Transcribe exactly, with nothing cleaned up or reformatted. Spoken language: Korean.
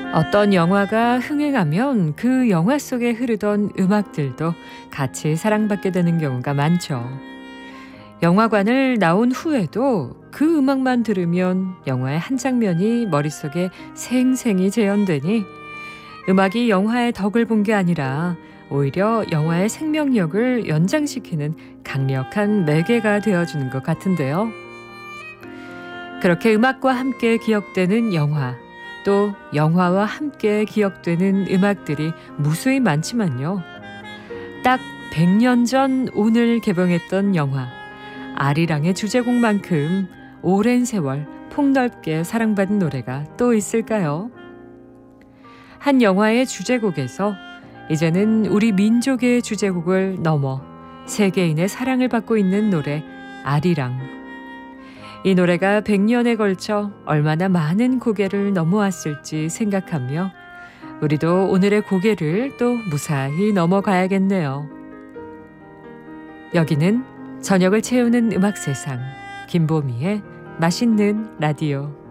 어떤 영화가 흥행하면 그 영화 속에 흐르던 음악들도 같이 사랑받게 되는 경우가 많죠. 영화관을 나온 후에도 그 음악만 들으면 영화의 한 장면이 머릿속에 생생히 재현되니 음악이 영화의 덕을 본 게 아니라 오히려 영화의 생명력을 연장시키는 강력한 매개가 되어주는 것 같은데요. 그렇게 음악과 함께 기억되는 영화, 또 영화와 함께 기억되는 음악들이 무수히 많지만요. 딱 백 년 전 오늘 개봉했던 영화 아리랑의 주제곡만큼 오랜 세월 폭넓게 사랑받은 노래가 또 있을까요? 한 영화의 주제곡에서 이제는 우리 민족의 주제곡을 넘어 세계인의 사랑을 받고 있는 노래 아리랑. 이 노래가 백 년에 걸쳐 얼마나 많은 고개를 넘어왔을지 생각하며 우리도 오늘의 고개를 또 무사히 넘어가야겠네요. 여기는 저녁을 채우는 음악 세상 김보미의 맛있는 라디오.